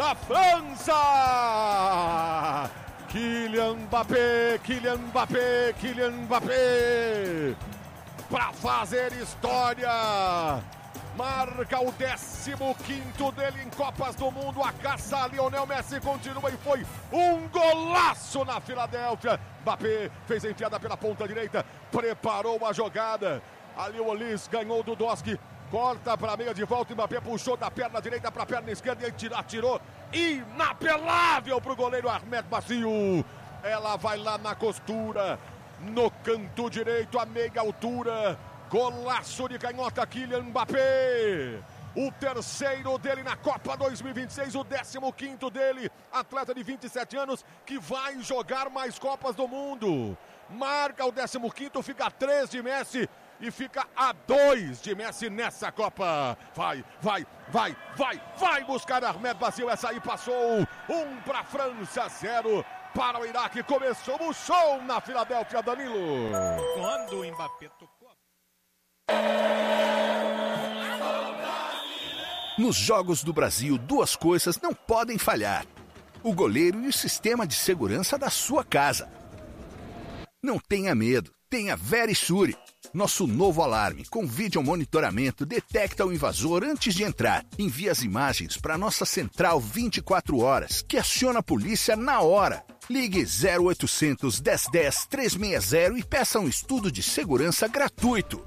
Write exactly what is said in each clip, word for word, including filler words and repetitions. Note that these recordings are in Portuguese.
da França. Kylian Mbappé, Kylian Mbappé, Kylian Mbappé. Para fazer história. Marca o décimo quinto dele em Copas do Mundo. A caça a Lionel Messi continua e foi um golaço na Filadélfia. Mbappé fez a enfiada pela ponta direita, preparou a jogada. Ali o Olis ganhou do Doski, corta para a meia de volta. Mbappé puxou da perna direita para a perna esquerda e atirou. Inapelável para o goleiro Ahmed Baciu. Ela vai lá na costura, no canto direito, a meia altura. Golaço de canhota, Kylian Mbappé. O terceiro dele na Copa dois mil e vinte e seis, o décimo quinto dele. Atleta de vinte e sete anos que vai jogar mais Copas do Mundo. Marca o décimo quinto, fica a três de Messi e fica a dois de Messi nessa Copa. Vai, vai, vai, vai, vai buscar Ahmed Baciu. Essa aí passou. Um para a França, zero para o Iraque. Começou o show na Filadélfia, Danilo. Quando o Mbappé tocou. Nos Jogos do Brasil, duas coisas não podem falhar: o goleiro e o sistema de segurança da sua casa. Não tenha medo, tenha Verisure. Nosso novo alarme com vídeo monitoramento detecta o invasor antes de entrar. Envia as imagens para nossa central vinte e quatro horas, que aciona a polícia na hora. Ligue zero oitocentos, dez dez, trezentos e sessenta e peça um estudo de segurança gratuito.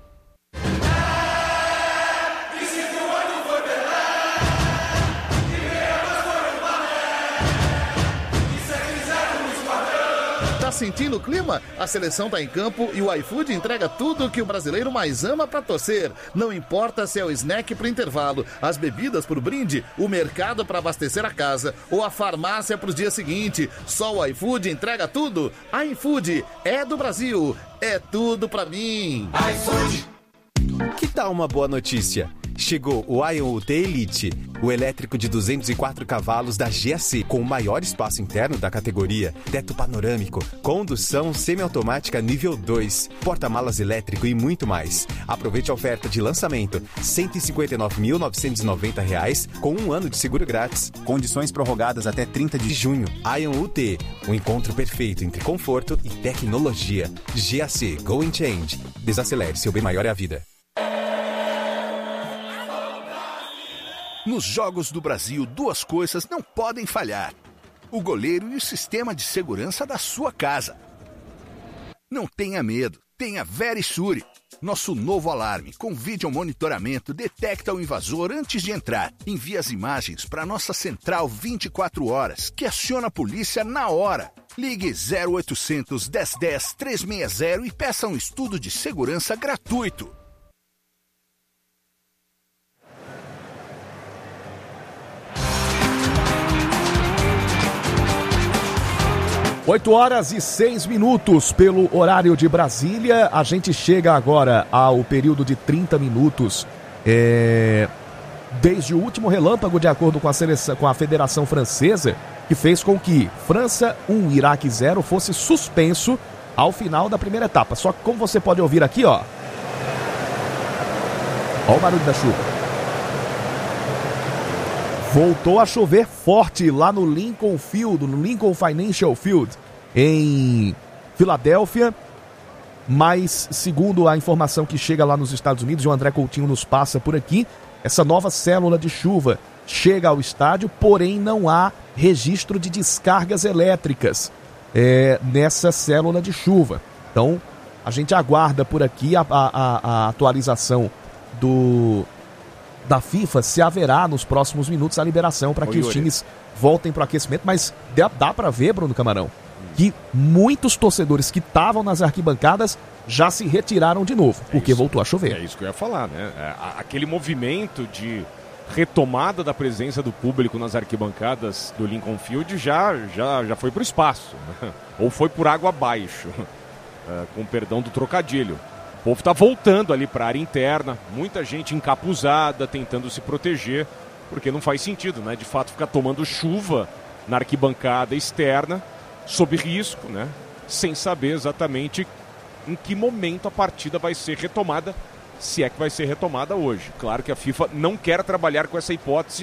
Tá sentindo o clima? A seleção tá em campo e o iFood entrega tudo o que o brasileiro mais ama pra torcer. Não importa se é o snack pro intervalo, as bebidas pro brinde, o mercado pra abastecer a casa ou a farmácia pros dias seguintes. Só o iFood entrega tudo. iFood é do Brasil. É tudo pra mim. iFood. Que tal uma boa notícia? Chegou o Ion U T Elite, o elétrico de duzentos e quatro cavalos da G A C, com o maior espaço interno da categoria, teto panorâmico, condução semiautomática nível dois, porta-malas elétrico e muito mais. Aproveite a oferta de lançamento, cento e cinquenta e nove mil novecentos e noventa reais, com um ano de seguro grátis. Condições prorrogadas até trinta de junho. Ion U T, o encontro perfeito entre conforto e tecnologia. G A C, Go and Change. Desacelere, seu bem maior é a vida. Nos Jogos do Brasil, duas coisas não podem falhar: o goleiro e o sistema de segurança da sua casa. Não tenha medo, tenha Verisure. Nosso novo alarme com vídeo monitoramento detecta o invasor antes de entrar. Envia as imagens para nossa central vinte e quatro horas, que aciona a polícia na hora. Ligue zero oitocentos, dez dez, trezentos e sessenta e peça um estudo de segurança gratuito. oito horas e seis minutos pelo horário de Brasília. A gente chega agora ao período de trinta minutos. É... Desde o último relâmpago, de acordo com a, seleção, com a Federação Francesa, que fez com que França um, Iraque zero fosse suspenso ao final da primeira etapa. Só que, como você pode ouvir aqui, ó. Ó o barulho da chuva. Voltou a chover forte lá no Lincoln Field, no Lincoln Financial Field, em Filadélfia. Mas, segundo a informação que chega lá nos Estados Unidos, e o André Coutinho nos passa por aqui, essa nova célula de chuva chega ao estádio, porém não há registro de descargas elétricas é, nessa célula de chuva. Então, a gente aguarda por aqui a, a, a atualização do... da FIFA, se haverá nos próximos minutos a liberação para que Oi, os times voltem para o aquecimento, mas dá, dá para ver, Bruno Camarão, que muitos torcedores que estavam nas arquibancadas já se retiraram de novo, é porque isso, voltou a chover. É isso que eu ia falar, né? É, aquele movimento de retomada da presença do público nas arquibancadas do Lincoln Field já, já, já foi para o espaço, né? Ou foi por água abaixo, é, com perdão do trocadilho. O povo está voltando ali para a área interna, muita gente encapuzada, tentando se proteger, porque não faz sentido, né? De fato, ficar tomando chuva na arquibancada externa, sob risco, né? Sem saber exatamente em que momento a partida vai ser retomada, se é que vai ser retomada hoje. Claro que a FIFA não quer trabalhar com essa hipótese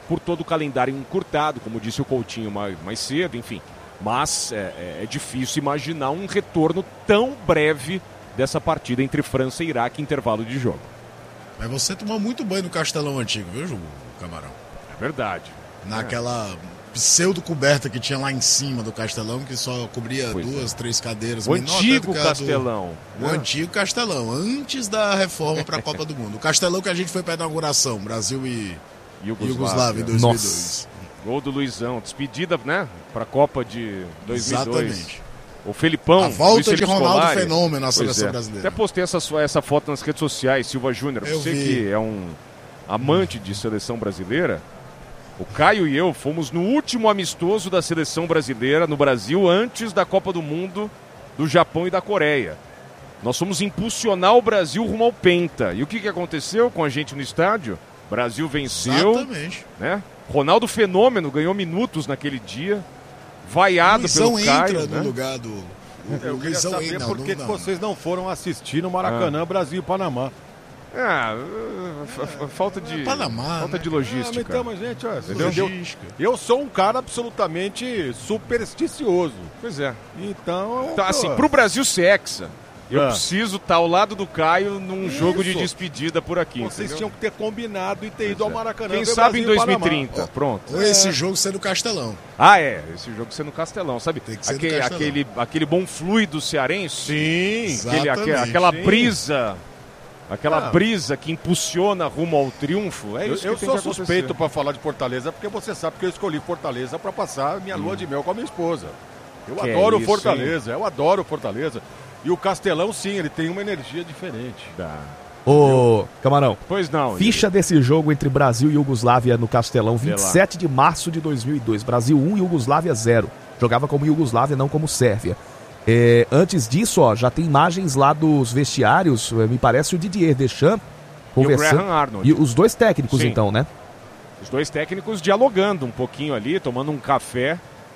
por todo o calendário encurtado, como disse o Coutinho mais, mais cedo, enfim. Mas é, é, é difícil imaginar um retorno tão breve dessa partida entre França e Iraque em intervalo de jogo. Mas você tomou muito banho no Castelão antigo, viu, Ju, Camarão? É verdade. Naquela é. pseudo-coberta que tinha lá em cima do Castelão, que só cobria pois duas, é. três cadeiras. O antigo Castelão. Do... O é. antigo Castelão, antes da reforma para a Copa do Mundo. O Castelão que a gente foi para a inauguração, Brasil e Iugoslávia em dois mil e dois. Nossa. Gol do Luizão, despedida, né, para a Copa de dois mil e dois. Exatamente. O Felipão. A volta de Ronaldo Scolari. Fenômeno na seleção é. brasileira. Até postei essa, essa foto nas redes sociais, Silva Júnior. Você vi. que é um amante de seleção brasileira, o Caio e eu fomos no último amistoso da seleção brasileira no Brasil antes da Copa do Mundo do Japão e da Coreia. Nós fomos impulsionar o Brasil rumo ao Penta. E o que, que aconteceu com a gente no estádio? O Brasil venceu. Exatamente. Né? Ronaldo Fenômeno ganhou minutos naquele dia. Vaiado pelo Caio. Entra né? no lugar do... O, eu queria Luizão saber entra, por que não, vocês não foram assistir no Maracanã, ah. Brasil e Panamá. Ah, é, falta de Panamá, falta né? de logística. Ah, então, mas, gente, ó, logística. Eu sou um cara absolutamente supersticioso. Pois é. Então, então assim, pro Brasil ser hexa, eu ah. preciso estar ao lado do Caio num Isso. jogo de despedida por aqui. Vocês entendeu? tinham que ter combinado e ter pois ido é. ao Maracanã. Quem sabe em dois mil e trinta, pronto. Ou esse é. jogo ser no Castelão. Ah, é. Esse jogo ser no Castelão, sabe? Tem que ser aquele, no Castelão. Aquele, aquele bom fluido cearense. Sim, aquele, aquele, aquela sim. brisa. Aquela ah. brisa que impulsiona rumo ao triunfo. É isso eu que eu tem sou que suspeito para falar de Fortaleza, porque você sabe que eu escolhi Fortaleza para passar minha lua hum. de mel com a minha esposa. Eu que adoro é isso, Fortaleza, hein? eu adoro Fortaleza. E o Castelão, sim, ele tem uma energia diferente. Dá. Ô, Camarão. Pois não. Ficha ele... desse jogo entre Brasil e Iugoslávia no Castelão, vinte e sete de março de dois mil e dois. Brasil um, Iugoslávia zero. Jogava como Iugoslávia, não como Sérvia. É, antes disso, ó, já tem imagens lá dos vestiários, me parece o Didier Deschamps conversando. E o Graham Arnold. E os dois técnicos, sim. então, né? Os dois técnicos dialogando um pouquinho ali, tomando um café.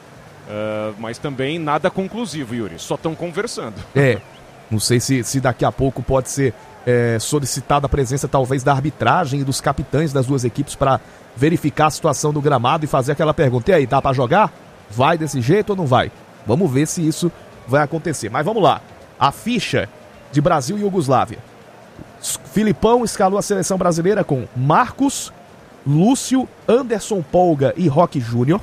Uh, mas também nada conclusivo, Yuri. Só estão conversando. É. Não sei se, se daqui a pouco pode ser é, solicitada a presença talvez da arbitragem e dos capitães das duas equipes para verificar a situação do gramado e fazer aquela pergunta. E aí, dá para jogar? Vai desse jeito ou não vai? Vamos ver se isso vai acontecer. Mas vamos lá. A ficha de Brasil e Iugoslávia. Filipão escalou a seleção brasileira com Marcos, Lúcio, Anderson Polga e Roque Júnior.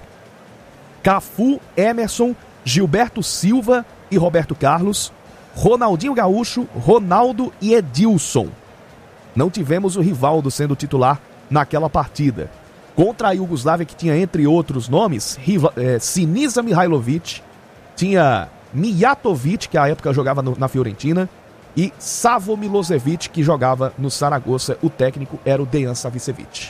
Cafu, Emerson, Gilberto Silva e Roberto Carlos, Ronaldinho Gaúcho, Ronaldo e Edilson. Não tivemos o Rivaldo sendo titular naquela partida. Contra a Iugoslávia, que tinha, entre outros nomes, Riva, é, Sinisa Mihailovic, tinha Mijatovic, que à época jogava no, na Fiorentina, e Savo Milosevic, que jogava no Saragossa. O técnico era o Dejan Savicevic.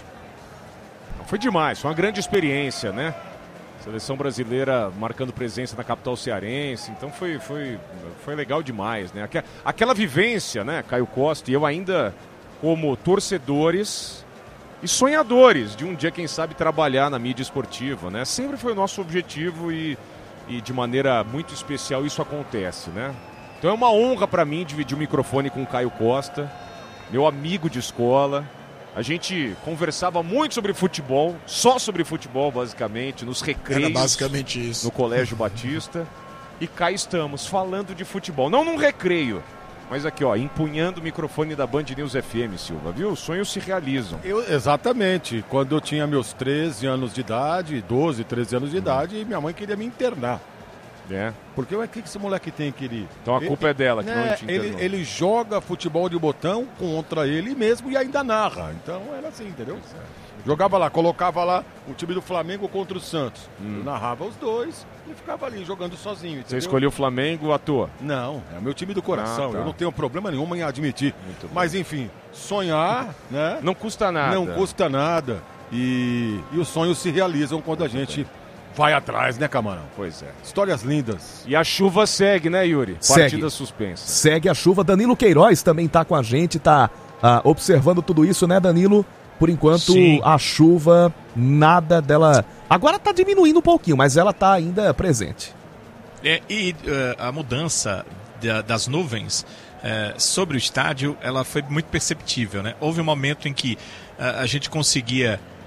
Foi demais, foi uma grande experiência, né? Seleção brasileira marcando presença na capital cearense, então foi, foi, foi legal demais, né? Aquela, aquela vivência, né, Caio Costa e eu ainda como torcedores e sonhadores de um dia, quem sabe, trabalhar na mídia esportiva, né? Sempre foi o nosso objetivo e, e de maneira muito especial isso acontece, né? Então é uma honra para mim dividir o microfone com o Caio Costa, meu amigo de escola. A gente conversava muito sobre futebol, só sobre futebol, basicamente, nos recreios. Era basicamente isso. No Colégio Batista. E cá estamos, falando de futebol. Não num recreio, mas aqui, ó, empunhando o microfone da Band News F M, Silva, viu? Os sonhos se realizam. Eu, exatamente. Quando eu tinha meus treze anos de idade, doze, treze anos de idade, minha mãe queria me internar. É. Porque o que esse moleque tem que ele... Então a ele, culpa é dela, que né, não te internou. ele, ele joga futebol de botão contra ele mesmo e ainda narra. Então era assim, entendeu? Jogava lá, colocava lá o time do Flamengo contra o Santos. Hum. Eu narrava os dois e ficava ali jogando sozinho, entendeu? Você escolheu o Flamengo à toa? Não, é o meu time do coração. Ah, tá. Eu não tenho problema nenhum em admitir. Mas enfim, sonhar, né? Não custa nada. Não custa nada. E, e os sonhos se realizam quando a gente... vai atrás, né, Camarão? Pois é. Histórias lindas. E a chuva segue, né, Yuri? Segue. Partida suspensa. Segue a chuva. Danilo Queiroz também tá com a gente, tá ah, observando tudo isso, né, Danilo? Por enquanto, sim, a chuva, nada dela... Agora tá diminuindo um pouquinho, mas ela tá ainda presente. É, e uh, a mudança da, das nuvens uh, sobre o estádio, ela foi muito perceptível, né? Houve um momento em que uh, a gente conseguia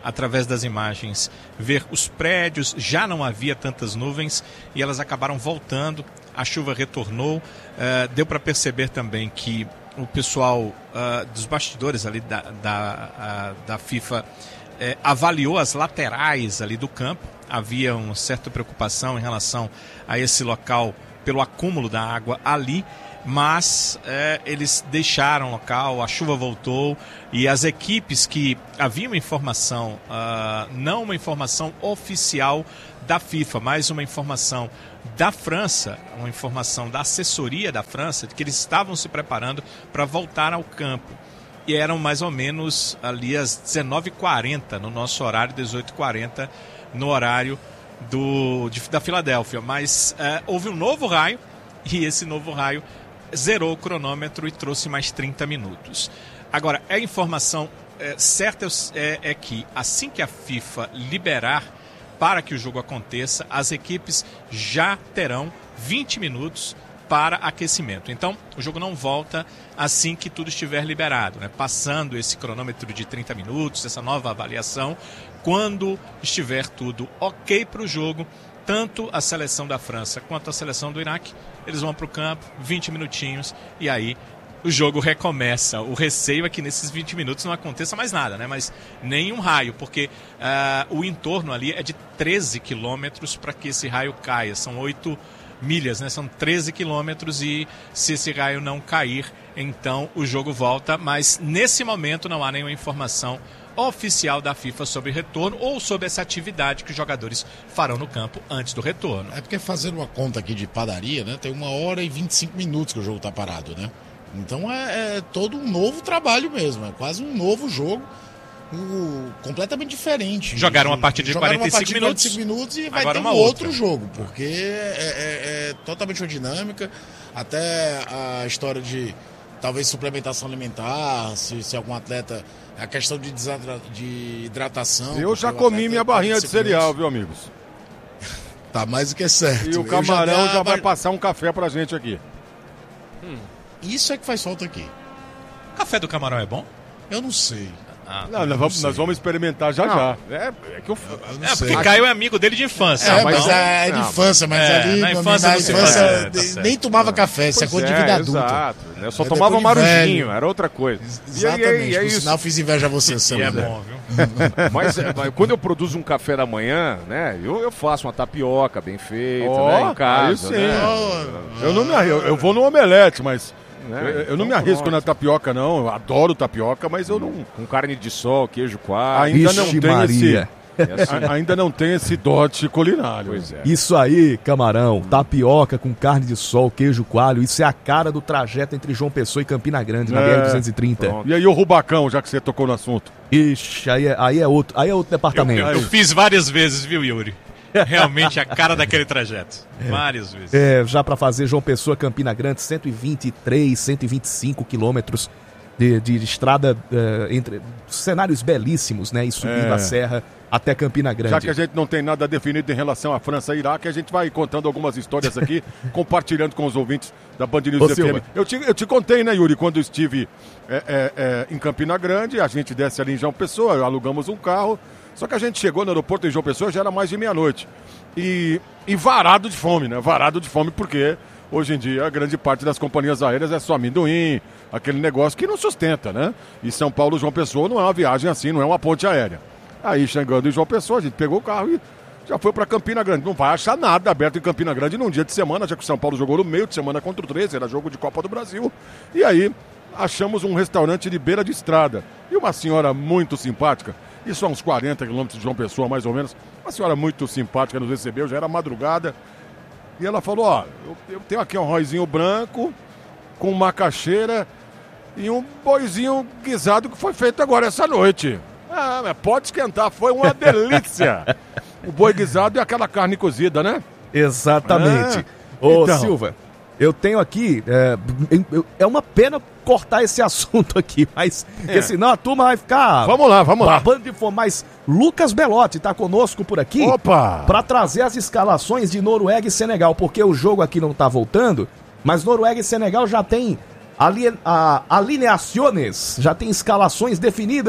através das imagens, ver os prédios, já não havia tantas nuvens e elas acabaram voltando, a chuva retornou, uh, deu para perceber também que o pessoal uh, dos bastidores ali da, da, uh, da FIFA uh, avaliou as laterais ali do campo, havia uma certa preocupação em relação a esse local pelo acúmulo da água ali, mas é, eles deixaram o local, a chuva voltou e as equipes que havia uma informação, uh, não uma informação oficial da FIFA, mas uma informação da França, uma informação da assessoria da França, de que eles estavam se preparando para voltar ao campo. E eram mais ou menos ali às dezenove e quarenta no nosso horário, dezoito e quarenta no horário do, de, da Filadélfia. Mas uh, houve um novo raio e esse novo raio zerou o cronômetro e trouxe mais trinta minutos. Agora, a informação é, certa é, é que assim que a FIFA liberar para que o jogo aconteça, as equipes já terão vinte minutos para aquecimento. Então, o jogo não volta assim que tudo estiver liberado, né? Passando esse cronômetro de trinta minutos, essa nova avaliação, quando estiver tudo ok para o jogo, tanto a seleção da França quanto a seleção do Iraque, eles vão para o campo, vinte minutinhos, e aí o jogo recomeça. O receio é que nesses vinte minutos não aconteça mais nada, né? Mas nem um raio, porque uh, o entorno ali é de treze quilômetros para que esse raio caia. São oito milhas, né? São treze quilômetros e se esse raio não cair, então o jogo volta. Mas nesse momento não há nenhuma informação oficial da FIFA sobre retorno ou sobre essa atividade que os jogadores farão no campo antes do retorno. É porque fazendo uma conta aqui de padaria, né? Tem uma hora e vinte e cinco minutos que o jogo está parado, né? Então é, é todo um novo trabalho mesmo, é quase um novo jogo, um, completamente diferente. Jogaram uma partida de quarenta e cinco minutos. quarenta e cinco minutos e vai ter um outro jogo, porque é, é, é totalmente uma dinâmica, até a história de talvez suplementação alimentar, se, se algum atleta... A questão de, desadra... de hidratação. Eu já comi minha barrinha de cereal, viu, amigos? Tá mais do que certo. E o camarão já, já vai passar um café pra gente aqui. Hum. Isso é que faz falta aqui. O café do camarão é bom? Eu não sei. Ah, não, nós, vamos, nós vamos experimentar já não, já. É, é, que eu, eu é porque Caio é amigo dele de infância. É, mas não, é de infância, mas é, ali na infância, na infância é, tá nem tomava café, isso é coisa de vida adulta. Exato. Eu só é tomava marujinho, era outra coisa. Exatamente, e aí, é por isso. Sinal fiz inveja a você, Sam. É bom, viu? mas, mas quando eu produzo um café da manhã, né, eu, eu faço uma tapioca bem feita, oh, né, em casa. Aí sim. Né? Oh, eu, não me, eu, eu vou no omelete, mas... Né? Eu, eu não me arrisco pronto. na tapioca, não. Eu adoro tapioca, mas eu não. Com carne de sol, queijo coalho. Ainda Ixi, não tem Maria. esse. assim. Ainda não tem esse dote culinário. Pois é. Isso aí, camarão, tapioca com carne de sol, queijo coalho, isso é a cara do trajeto entre João Pessoa e Campina Grande, na é, B R duzentos e trinta. Pronto. E aí o Rubacão, já que você tocou no assunto? Ixi, aí é, aí é, outro, aí é outro departamento. Eu, eu, eu fiz várias vezes, viu, Yuri? Realmente a cara daquele trajeto. É. Várias vezes. É, já para fazer João Pessoa, Campina Grande, cento e vinte e três, cento e vinte e cinco quilômetros de, de estrada, uh, entre cenários belíssimos, né? E subindo é. a serra até Campina Grande. Já que a gente não tem nada definido em relação à França e Iraque, a gente vai contando algumas histórias aqui, compartilhando com os ouvintes da Band News F M. Eu te, eu te contei, né, Yuri, quando eu estive é, é, é, em Campina Grande, a gente desce ali em João Pessoa, alugamos um carro. Só que a gente chegou no aeroporto em João Pessoa, já era mais de meia-noite. E, e varado de fome, né? Varado de fome porque hoje em dia a grande parte das companhias aéreas é só amendoim, aquele negócio que não sustenta, né? E São Paulo, João Pessoa não é uma viagem assim, não é uma ponte aérea. Aí chegando em João Pessoa, a gente pegou o carro e já foi para Campina Grande. Não vai achar nada aberto em Campina Grande num dia de semana, já que o São Paulo jogou no meio de semana contra o treze, era jogo de Copa do Brasil. E aí achamos um restaurante de beira de estrada. E uma senhora muito simpática, isso a uns quarenta quilômetros de João Pessoa, mais ou menos. Uma senhora muito simpática nos recebeu, já era madrugada. E ela falou, ó, eu, eu tenho aqui um arrozinho branco, com macaxeira e um boizinho guisado que foi feito agora essa noite. Ah, mas pode esquentar, foi uma delícia. O boi guisado e aquela carne cozida, né? Exatamente. É. Ô, então, Silva, eu tenho aqui, é, é uma pena cortar esse assunto aqui, mas é. porque senão a turma vai ficar... Vamos lá, vamos lá. Babando de fome, mas Lucas Belotti está conosco por aqui. Opa! Para trazer as escalações de Noruega e Senegal, porque o jogo aqui não está voltando, mas Noruega e Senegal já tem ali, a, alineações, já tem escalações definidas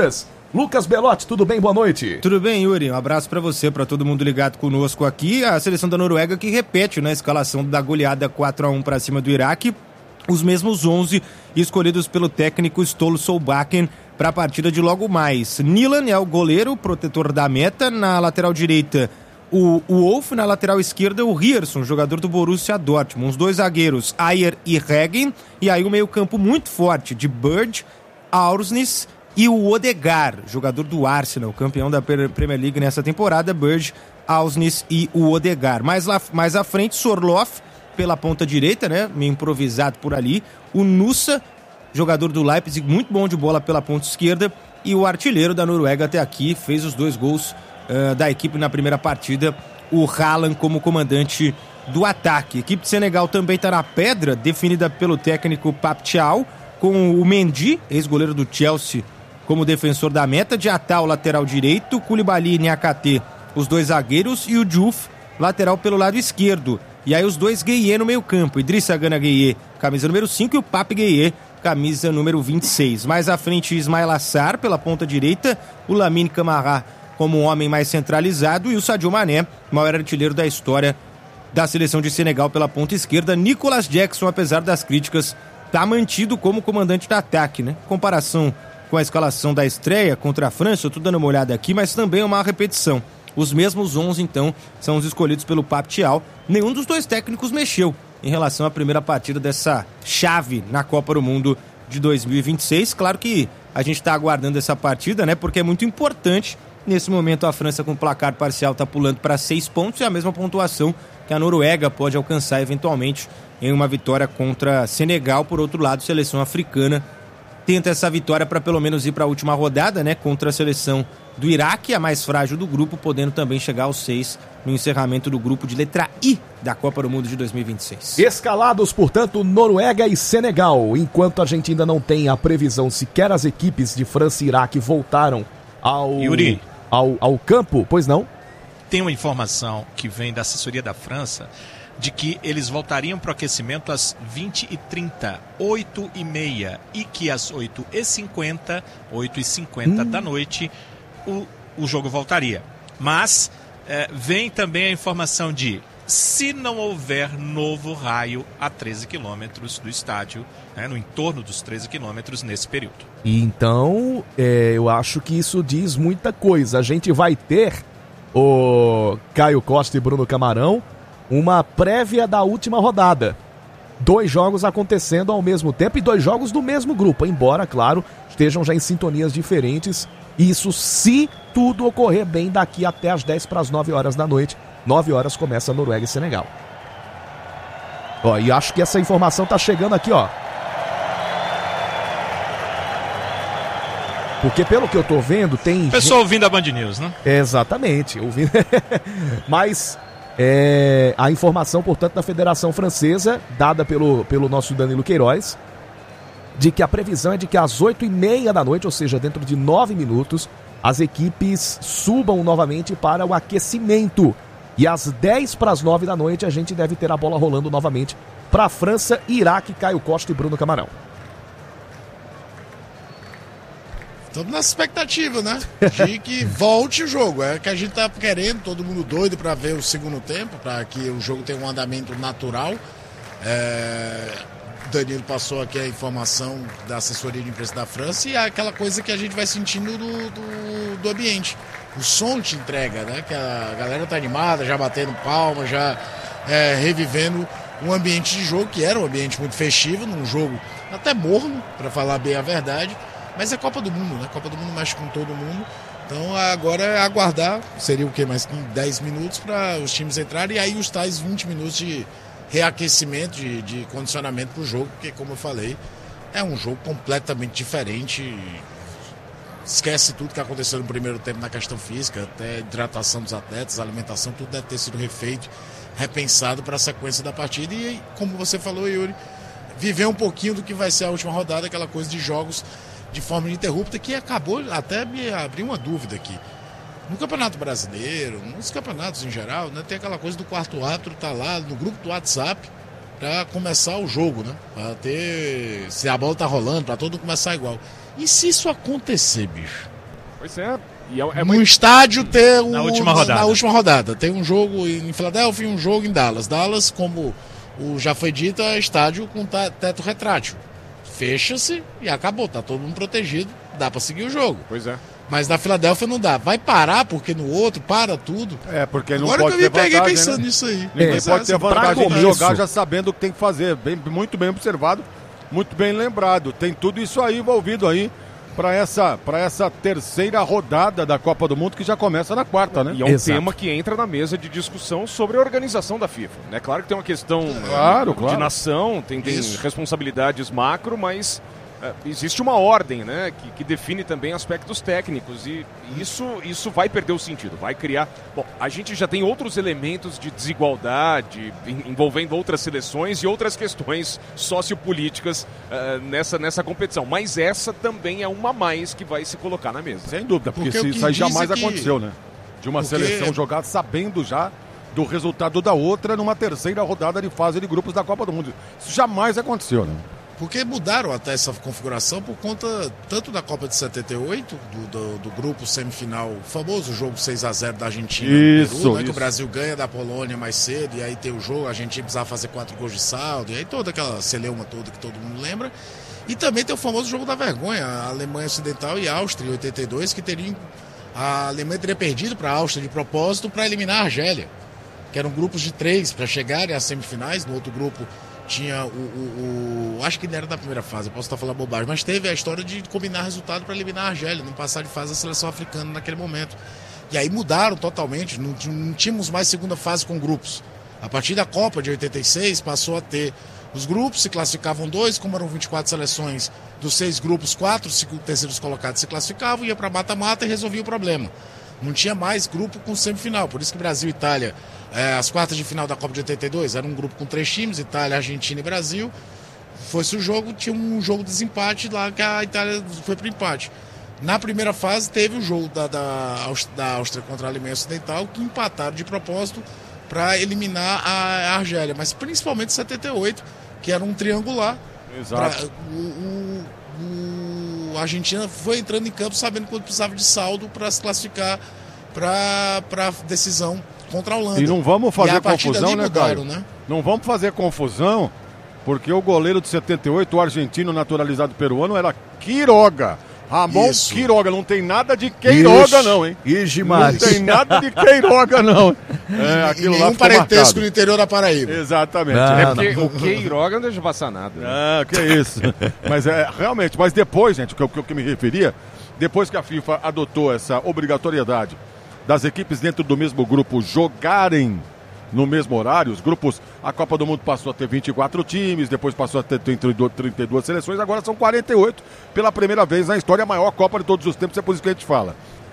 Lucas Belotti, tudo bem? Boa noite. Tudo bem, Yuri? Um abraço pra você, pra todo mundo ligado conosco aqui. A seleção da Noruega que repete na escalação da goleada quatro a um pra cima do Iraque. Os mesmos onze escolhidos pelo técnico Ståle Solbakken para a partida de logo mais. Nilan é o goleiro, protetor da meta. Na lateral direita, o, o Wolf. Na lateral esquerda, o Ryerson, jogador do Borussia Dortmund. Os dois zagueiros, Ayer e Regen. E aí o meio campo muito forte de Bird, Aursnes e o Odegaard, jogador do Arsenal, campeão da Premier League nessa temporada. Bird, Aursnes e o Odegaard. Mais, lá, mais à frente, Sorloth pela ponta direita, né? Meio improvisado por ali. O Nusa, jogador do Leipzig, muito bom de bola pela ponta esquerda, e o artilheiro da Noruega até aqui, fez os dois gols uh, da equipe na primeira partida, o Haaland como comandante do ataque. A equipe de Senegal também está na pedra, definida pelo técnico Pape Thiaw, com o Mendy, ex-goleiro do Chelsea, como defensor da meta, Diatta, o lateral direito, Koulibaly e Niakhaté, os dois zagueiros, e o Diouf, lateral pelo lado esquerdo. E aí os dois Gueye no meio campo, Idrissa Gana Gueye, camisa número cinco, e o Pape Gueye, camisa número vinte e seis. Mais à frente, Ismail Assar pela ponta direita, o Lamine Camara como um homem mais centralizado e o Sadio Mané, maior artilheiro da história da seleção de Senegal pela ponta esquerda. Nicolas Jackson, apesar das críticas, está mantido como comandante do ataque, né? Comparação com a escalação da estreia contra a França, eu tô dando uma olhada aqui, mas também é uma repetição. Os mesmos onze, então, são os escolhidos pelo Pape Thiaw. Nenhum dos dois técnicos mexeu em relação à primeira partida dessa chave na Copa do Mundo de dois mil e vinte e seis. Claro que a gente está aguardando essa partida, né? Porque é muito importante. Nesse momento, a França, com placar parcial, está pulando para seis pontos, e a mesma pontuação que a Noruega pode alcançar eventualmente em uma vitória contra Senegal. Por outro lado, a seleção africana tenta essa vitória para pelo menos ir para a última rodada, né? Contra a seleção do Iraque, a mais frágil do grupo, podendo também chegar aos seis no encerramento do grupo de letra I da Copa do Mundo de dois mil e vinte e seis. Escalados, portanto, Noruega e Senegal. Enquanto a gente ainda não tem a previsão sequer as equipes de França e Iraque voltaram ao, Yuri, ao, ao campo, pois não? Tem uma informação que vem da assessoria da França de que eles voltariam para o aquecimento às vinte e trinta, oito e meia, e que às oito e cinquenta, oito e cinquenta hum. da noite, o, o jogo voltaria. Mas é, vem também a informação de, se não houver novo raio a treze quilômetros do estádio, né, no entorno dos treze quilômetros nesse período. Então, é, eu acho que isso diz muita coisa. A gente vai ter, o Caio Costa e Bruno Camarão, uma prévia da última rodada. Dois jogos acontecendo ao mesmo tempo e dois jogos do mesmo grupo, embora, claro, estejam já em sintonias diferentes. Isso se tudo ocorrer bem daqui até as dez para as nove horas da noite. nove horas começa a Noruega e Senegal. Ó, e acho que essa informação tá chegando aqui, ó. Porque pelo que eu tô vendo, tem... Pessoal ouvindo a Band News, né? Exatamente, ouvindo. Mas... É, a informação, portanto, da Federação Francesa, dada pelo, pelo nosso Danilo Queiroz, de que a previsão é de que às oito e meia da noite, ou seja, dentro de nove minutos, as equipes subam novamente para o aquecimento. E às dez para as nove da noite a gente deve ter a bola rolando novamente para a França, Iraque, Caio Costa e Bruno Camarão. Estamos nessa expectativa, né? De que volte o jogo. É que a gente tá querendo, todo mundo doido para ver o segundo tempo, para que o jogo tenha um andamento natural. É... Danilo passou aqui a informação da assessoria de imprensa da França e é aquela coisa que a gente vai sentindo do, do, do ambiente. O som te entrega, né? Que a galera tá animada, já batendo palma, já é, revivendo um ambiente de jogo que era um ambiente muito festivo, num jogo até morno, para falar bem a verdade. Mas é Copa do Mundo, né? Copa do Mundo mexe com todo mundo. Então agora é aguardar, seria o quê? Mais dez minutos para os times entrarem e aí os tais vinte minutos de reaquecimento, de, de condicionamento para o jogo, porque como eu falei, é um jogo completamente diferente. Esquece tudo que aconteceu no primeiro tempo na questão física, até hidratação dos atletas, alimentação, tudo deve ter sido refeito, repensado para a sequência da partida. E como você falou, Yuri, viver um pouquinho do que vai ser a última rodada, aquela coisa de jogos de forma ininterrupta, que acabou até me abrir uma dúvida aqui. No Campeonato Brasileiro, nos campeonatos em geral, né, tem aquela coisa do quarto árbitro tá lá no grupo do WhatsApp para começar o jogo, né? Para ter, se a bola tá rolando, para todo mundo começar igual. E se isso acontecer, bicho? Pois é. E é, é no muito... estádio ter um, na última na, rodada. na última rodada. Tem um jogo em Filadélfia e um jogo em Dallas. Dallas, como o, já foi dito, é estádio com teto retrátil. Fecha-se e acabou. Tá todo mundo protegido. Dá pra seguir o jogo. Pois é. Mas na Filadélfia não dá. Vai parar porque no outro para tudo. É, porque não Agora pode que eu me ter peguei vantagem, pensando né? nisso aí. Ninguém É, pode ter essa- vantagem de começo. jogar já sabendo o que tem que fazer. Bem, muito bem observado, muito bem lembrado. Tem tudo isso aí envolvido aí para essa, para essa terceira rodada da Copa do Mundo que já começa na quarta, né? E é um Exato. tema que entra na mesa de discussão sobre a organização da FIFA. É claro que tem uma questão Claro, de claro. nação, tem, tem Isso. responsabilidades macro, mas é, existe uma ordem, né, que, que define também aspectos técnicos e isso, isso vai perder o sentido, vai criar... Bom, a gente já tem outros elementos de desigualdade em- envolvendo outras seleções e outras questões sociopolíticas é, nessa, nessa competição, mas essa também é uma a mais que vai se colocar na mesa. Sem dúvida, porque, Porque o se que isso aí diz é jamais que- aconteceu, né? De uma Porque- seleção jogar sabendo já do resultado da outra numa terceira rodada de fase de grupos da Copa do Mundo. Isso jamais aconteceu, né? Porque mudaram até essa configuração por conta tanto da Copa de setenta e oito, do, do, do grupo semifinal, o famoso jogo seis a zero da Argentina Isso, no Peru, né, que isso. o Brasil ganha da Polônia mais cedo, e aí tem o jogo, a Argentina precisava fazer quatro gols de saldo, e aí toda aquela celeuma toda que todo mundo lembra. E também tem o famoso jogo da vergonha, a Alemanha Ocidental e a Áustria em oitenta e dois, que teriam, a Alemanha teria perdido para a Áustria de propósito para eliminar a Argélia, que eram grupos de três para chegarem às semifinais. No outro grupo tinha o, o, o- acho que não era da primeira fase, eu posso estar falando bobagem, mas teve a história de combinar resultado para eliminar a Argélia, não passar de fase da seleção africana naquele momento. E aí mudaram totalmente, não, t- não tínhamos mais segunda fase com grupos. A partir da Copa de oitenta e seis passou a ter os grupos, se classificavam dois, como eram vinte e quatro seleções, dos seis grupos, quatro segu- terceiros colocados se classificavam, ia para mata-mata e resolvia o problema. Não tinha mais grupo com semifinal, por isso que Brasil e Itália, é, as quartas de final da Copa de oitenta e dois, era um grupo com três times, Itália, Argentina e Brasil. Foi-se o jogo, tinha um jogo de desempate lá, que a Itália foi para o empate. Na primeira fase teve o jogo da, da, Aus- da Áustria contra a Alemanha Ocidental, que empataram de propósito para eliminar a, a Argélia, mas principalmente setenta e oito, que era um triangular. Exato. Pra- o, o- o- a Argentina foi entrando em campo sabendo quanto precisava de saldo para se classificar para a decisão contra a Holanda. E não vamos E fazer a partir confusão, dali né, mudaram, Caio? né? Não vamos fazer confusão, porque o goleiro de setenta e oito, o argentino naturalizado peruano, era Quiroga. Ramon Isso. Quiroga. Não tem nada de Queiroga, Ixi, não, hein? Ixi, Não Maris. tem nada de Queiroga, não. É, E aquilo lá nenhum ficou parentesco marcado. no interior da Paraíba. Exatamente. Não, É É não. porque o Queiroga não deixa passar nada. Né? Ah, que isso. Mas é, realmente, mas depois, gente, o que, eu- o que eu me referia, depois que a FIFA adotou essa obrigatoriedade das equipes dentro do mesmo grupo jogarem no mesmo horário, os grupos, a Copa do Mundo passou a ter vinte e quatro times, depois passou a ter trinta e duas seleções, agora são quarenta e oito, pela primeira vez na história, a maior Copa de todos os tempos, é por isso que a gente fala.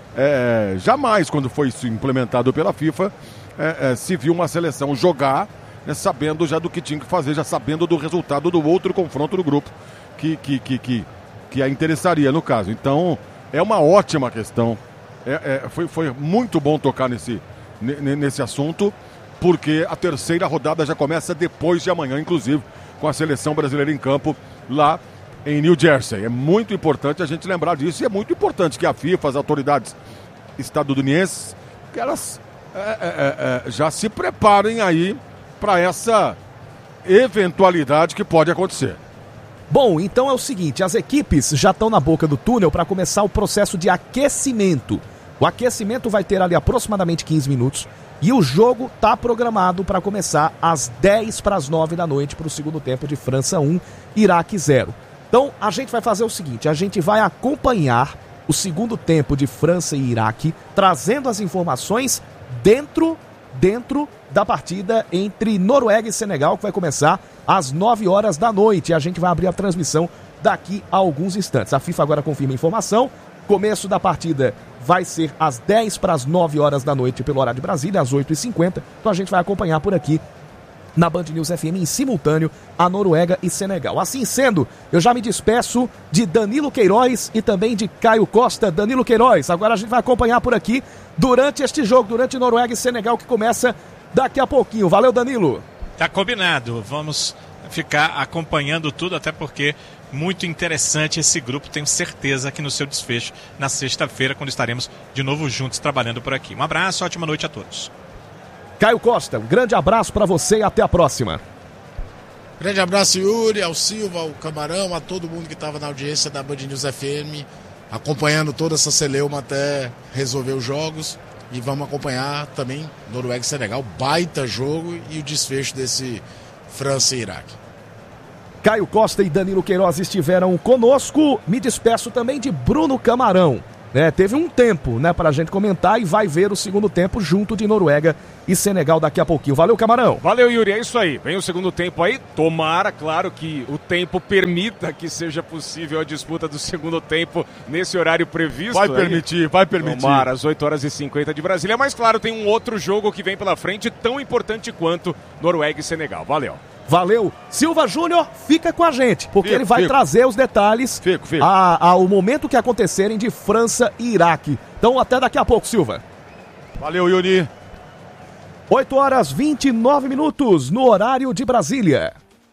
É, jamais, quando foi isso implementado pela FIFA, é, é, se viu uma seleção jogar, né, sabendo já do que tinha que fazer, já sabendo do resultado do outro confronto do grupo que, que, que, que, que a interessaria no caso. Então, é uma ótima questão. É, é, foi, foi muito bom tocar nesse, ne- nesse assunto, porque a terceira rodada já começa depois de amanhã, inclusive, com a seleção brasileira em campo lá em New Jersey. É muito importante a gente lembrar disso e é muito importante que a FIFA, as autoridades estadunidenses, que elas é, é, é, já se preparem aí para essa eventualidade que pode acontecer. Bom, então é o seguinte, as equipes já estão na boca do túnel para começar o processo de aquecimento. O aquecimento vai ter ali aproximadamente quinze minutos e o jogo está programado para começar às dez para as nove da noite para o segundo tempo de França um, Iraque zero. Então a gente vai fazer o seguinte, a gente vai acompanhar o segundo tempo de França e Iraque, trazendo as informações dentro, dentro da partida entre Noruega e Senegal, que vai começar às nove horas da noite. E a gente vai abrir a transmissão daqui a alguns instantes. A FIFA agora confirma a informação. Começo da partida vai ser às dez para as nove horas da noite pelo horário de Brasília, às oito e cinquenta. Então a gente vai acompanhar por aqui na Band News F M em simultâneo a Noruega e Senegal. Assim sendo, eu já me despeço de Danilo Queiroz e também de Caio Costa. Danilo Queiroz, agora a gente vai acompanhar por aqui durante este jogo, durante Noruega e Senegal, que começa daqui a pouquinho. Valeu, Danilo! Tá combinado, vamos ficar acompanhando tudo, até porque muito interessante esse grupo. Tenho certeza que no seu desfecho, na sexta-feira, quando estaremos de novo juntos trabalhando por aqui. Um abraço, ótima noite a todos. Caio Costa, um grande abraço para você e até a próxima. Grande abraço, Yuri, ao Silva, ao Camarão, a todo mundo que estava na audiência da Band News F M, acompanhando toda essa celeuma até resolver os jogos. E vamos acompanhar também Noruega e Senegal, baita jogo, e o desfecho desse França e Iraque. Caio Costa e Danilo Queiroz estiveram conosco. Me despeço também de Bruno Camarão. É, teve um tempo, né, pra gente comentar, e vai ver o segundo tempo junto de Noruega e Senegal daqui a pouquinho. Valeu, Camarão. Valeu, Yuri, é isso aí. Vem o segundo tempo aí. Tomara, claro, que o tempo permita que seja possível a disputa do segundo tempo nesse horário previsto. Vai aí. permitir, vai permitir. Tomara, às oito horas e cinquenta de Brasília. Mas, claro, tem um outro jogo que vem pela frente, tão importante quanto Noruega e Senegal. Valeu. Valeu. Silva Júnior, fica com a gente, porque fico, ele vai fico. trazer os detalhes fico, fico. A, ao momento que acontecerem de França e Iraque. Então até daqui a pouco, Silva. Valeu, Yuri. oito horas e vinte e nove minutos no horário de Brasília.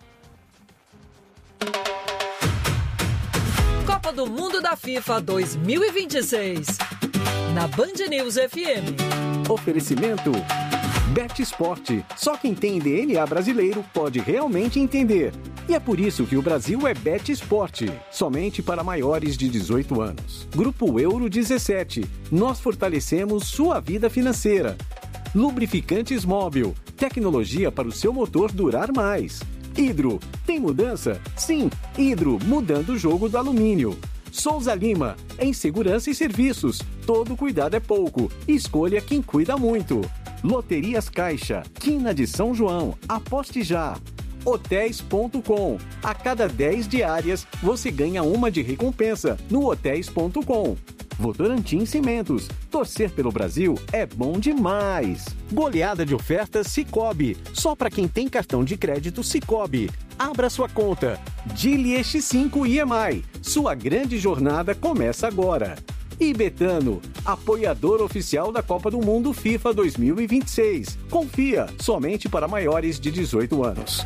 Copa do Mundo da FIFA dois mil e vinte e seis. Na Band News F M. Oferecimento Bet Esporte. Só quem tem D N A brasileiro pode realmente entender. E é por isso que o Brasil é Bet Esporte. Somente para maiores de dezoito anos. Grupo Euro dezessete. Nós fortalecemos sua vida financeira. Lubrificantes Móbil. Tecnologia para o seu motor durar mais. Hidro. Tem mudança? Sim. Hidro, mudando o jogo do alumínio. Souza Lima. Em segurança e serviços. Todo cuidado é pouco. Escolha quem cuida muito. Loterias Caixa, Quina de São João, aposte já. Hotéis ponto com. A cada dez diárias, você ganha uma de recompensa no hotéis ponto com. Votorantim Cimentos. Torcer pelo Brasil é bom demais. Goleada de ofertas Sicoob. Só para quem tem cartão de crédito Sicoob. Abra sua conta. Dili X cinco I M I. Sua grande jornada começa agora. E Betano, apoiador oficial da Copa do Mundo FIFA dois mil e vinte e seis. Confia, somente para maiores de dezoito anos.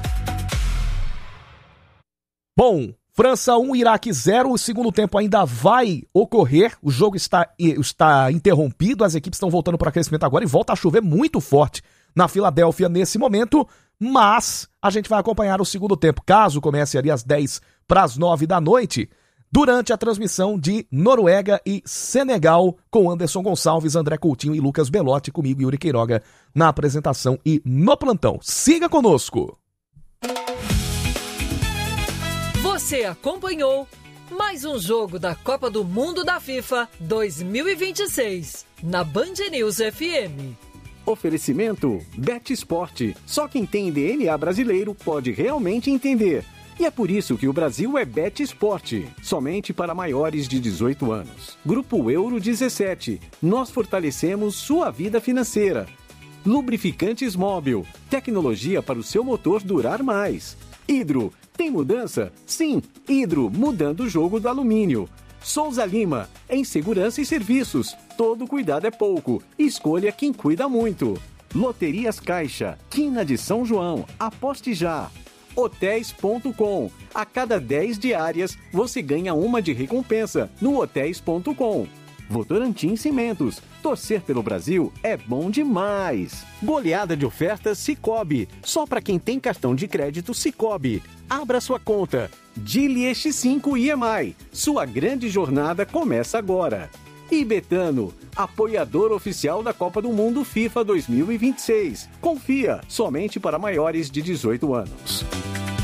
Bom, França um, Iraque zero, o segundo tempo ainda vai ocorrer, o jogo está, está interrompido, as equipes estão voltando para crescimento agora e volta a chover muito forte na Filadélfia nesse momento, mas a gente vai acompanhar o segundo tempo, caso comece ali às dez para as nove da noite, durante a transmissão de Noruega e Senegal, com Anderson Gonçalves, André Coutinho e Lucas Belotti, comigo, Yuri Queiroga, na apresentação e no plantão. Siga conosco! Você acompanhou mais um jogo da Copa do Mundo da FIFA dois mil e vinte e seis, na Band News F M. Oferecimento Bet Esporte. Só quem tem D N A brasileiro pode realmente entender. E é por isso que o Brasil é Bet Esporte, somente para maiores de dezoito anos. Grupo Euro dezessete. Nós fortalecemos sua vida financeira. Lubrificantes Móbil. Tecnologia para o seu motor durar mais. Hidro. Tem mudança? Sim. Hidro, mudando o jogo do alumínio. Souza Lima. Em segurança e serviços. Todo cuidado é pouco. Escolha quem cuida muito. Loterias Caixa. Quina de São João. Aposte já. Hotéis ponto com. A cada dez diárias, você ganha uma de recompensa no hotéis ponto com. Votorantim Cimentos. Torcer pelo Brasil é bom demais. Goleada de ofertas Sicoob. Só para quem tem cartão de crédito Sicoob. Abra sua conta. Dili X cinco I M I. Sua grande jornada começa agora. E Betano, apoiador oficial da Copa do Mundo FIFA dois mil e vinte e seis. Confia, somente para maiores de dezoito anos.